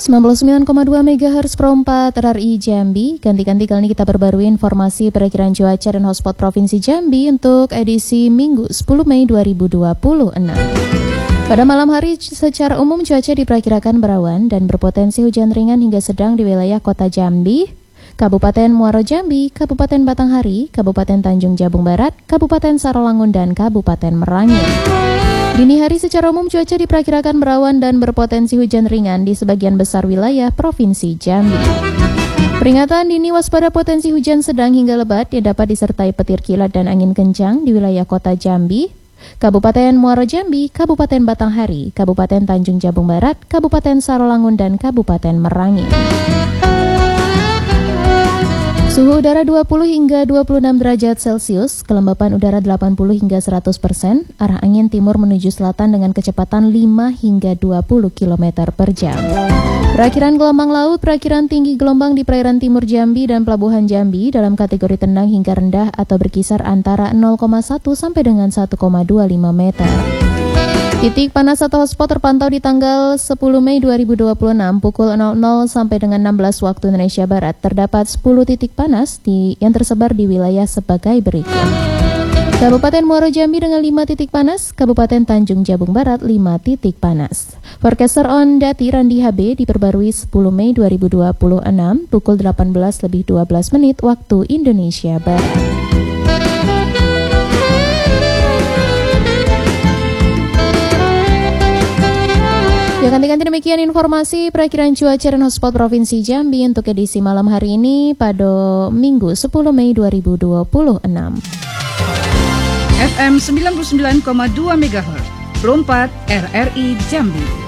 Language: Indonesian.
99,2 MHz Pro 4 RRI Jambi. Ganti-ganti kali ini kita perbarui informasi perakiraan cuaca dan hotspot Provinsi Jambi untuk edisi Minggu 10 Mei 2026. Pada malam hari secara umum cuaca diperkirakan berawan dan berpotensi hujan ringan hingga sedang di wilayah Kota Jambi, Kabupaten Muaro Jambi, Kabupaten Batanghari, Kabupaten Tanjung Jabung Barat, Kabupaten Sarolangun, dan Kabupaten Merangin. Dini hari secara umum cuaca diperkirakan berawan dan berpotensi hujan ringan di sebagian besar wilayah Provinsi Jambi. Peringatan dini waspada potensi hujan sedang hingga lebat yang dapat disertai petir kilat dan angin kencang di wilayah Kota Jambi, Kabupaten Muaro Jambi, Kabupaten Batanghari, Kabupaten Tanjung Jabung Barat, Kabupaten Sarolangun, dan Kabupaten Merangin. Suhu udara 20 hingga 26 derajat Celcius, kelembapan udara 80 hingga 100%, arah angin timur menuju selatan dengan kecepatan 5 hingga 20 km per jam. Perakiran gelombang laut, perakiran tinggi gelombang di perairan timur Jambi dan Pelabuhan Jambi dalam kategori tenang hingga rendah atau berkisar antara 0,1 sampai dengan 1,25 meter. Titik panas atau hotspot terpantau di tanggal 10 Mei 2026 pukul 00 sampai dengan 16 waktu Indonesia Barat. Terdapat 10 titik panas yang tersebar di wilayah sebagai berikut. Kabupaten Muaro Jambi dengan 5 titik panas, Kabupaten Tanjung Jabung Barat 5 titik panas. Forecaster on Dati Randi HB diperbarui 10 Mei 2026 pukul 18:12 waktu Indonesia Barat. Ya, ganti-ganti demikian informasi perakiraan cuaca dan hotspot Provinsi Jambi untuk edisi malam hari ini pada Minggu 10 Mei 2026. FM 99,2 MHz Pro 4 RRI Jambi.